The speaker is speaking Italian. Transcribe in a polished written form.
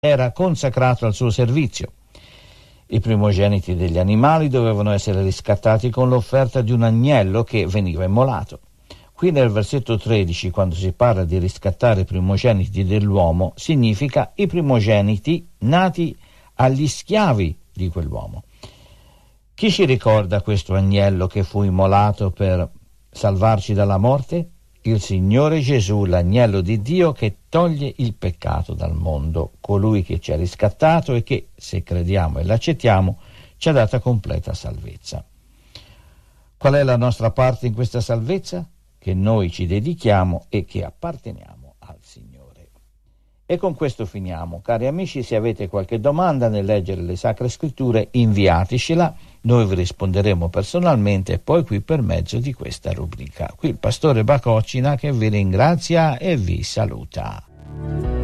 era consacrato al suo servizio. I primogeniti degli animali dovevano essere riscattati con l'offerta di un agnello che veniva immolato. Qui nel versetto 13, quando si parla di riscattare i primogeniti dell'uomo, significa i primogeniti nati agli schiavi di quell'uomo. Chi ci ricorda questo agnello che fu immolato per salvarci dalla morte? Il Signore Gesù, l'agnello di Dio che toglie il peccato dal mondo, colui che ci ha riscattato e che, se crediamo e l'accettiamo, ci ha data completa salvezza. Qual è la nostra parte in questa salvezza? Che noi ci dedichiamo e che apparteniamo al Signore. E con questo finiamo. Cari amici, se avete qualche domanda nel leggere le Sacre Scritture, inviatecela. Noi vi risponderemo personalmente e poi qui per mezzo di questa rubrica. Qui il pastore Bacocina che vi ringrazia e vi saluta.